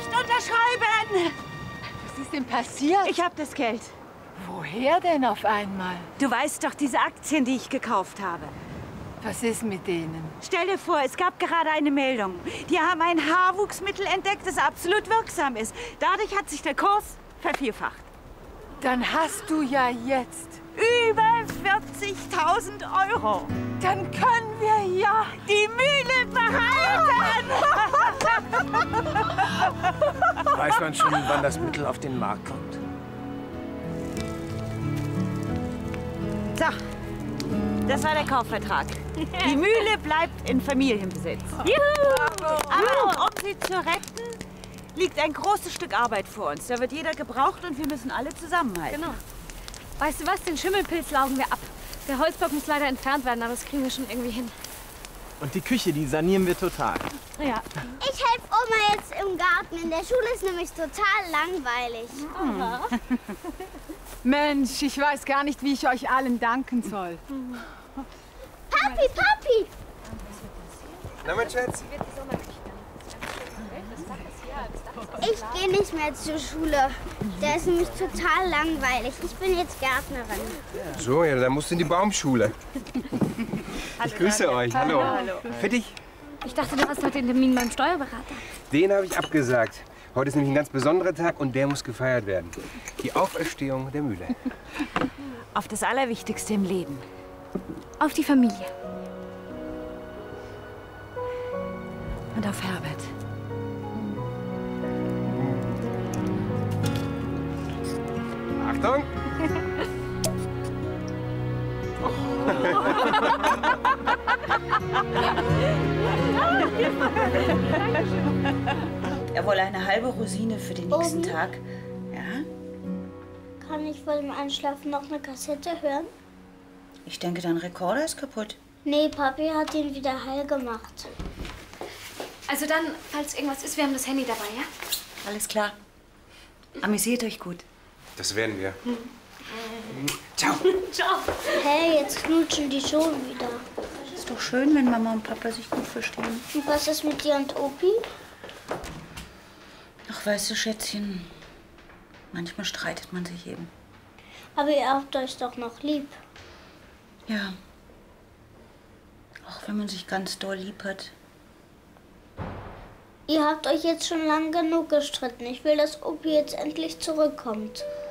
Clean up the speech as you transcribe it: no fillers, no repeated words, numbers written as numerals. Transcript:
nicht unterschreiben! Was ist denn passiert? Ich habe das Geld. Woher denn auf einmal? Du weißt doch, diese Aktien, die ich gekauft habe. Was ist mit denen? Stell dir vor, es gab gerade eine Meldung. Die haben ein Haarwuchsmittel entdeckt, das absolut wirksam ist. Dadurch hat sich der Kurs vervierfacht. Dann hast du ja jetzt Über 40.000 Euro. Dann können wir ja Die Mühle behalten! Weiß man schon, wann das Mittel auf den Markt kommt? So, das war der Kaufvertrag. Die Mühle bleibt in Familienbesitz. Juhu! Aber um sie zu retten, liegt ein großes Stück Arbeit vor uns. Da wird jeder gebraucht und wir müssen alle zusammenhalten. Genau. Weißt du was, den Schimmelpilz laugen wir ab. Der Holzblock muss leider entfernt werden, aber das kriegen wir schon irgendwie hin. Und die Küche, die sanieren wir total. Ja. Ich helfe Oma jetzt im Garten. In der Schule ist nämlich total langweilig. Mensch, ich weiß gar nicht, wie ich euch allen danken soll. Papi, Papi! Na, mein Schatz? Ich gehe nicht mehr zur Schule. Der ist nämlich total langweilig. Ich bin jetzt Gärtnerin. So, ja, dann musst du in die Baumschule. Ich grüße euch. Hallo. Fittig? Ich dachte, du hast heute den Termin beim Steuerberater. Den habe ich abgesagt. Heute ist nämlich ein ganz besonderer Tag und der muss gefeiert werden. Die Auferstehung der Mühle. Auf das Allerwichtigste im Leben. Auf die Familie. Und auf Herbert. Achtung! Jawohl, eine halbe Rosine für den nächsten Tag. Ja? Kann ich vor dem Einschlafen noch eine Kassette hören? Ich denke, dein Rekorder ist kaputt. Nee, Papi hat ihn wieder heil gemacht. Also dann, falls irgendwas ist, wir haben das Handy dabei, ja? Alles klar. Amüsiert euch gut. Das werden wir. Ciao. Ciao. Hey, jetzt knutschen die schon wieder. Ist doch schön, wenn Mama und Papa sich gut verstehen. Und was ist mit dir und Opi? Ach, weißt du, Schätzchen, manchmal streitet man sich eben. Aber ihr habt euch doch noch lieb. Ja. Auch wenn man sich ganz doll lieb hat. Ihr habt euch jetzt schon lang genug gestritten. Ich will, dass Opi jetzt endlich zurückkommt.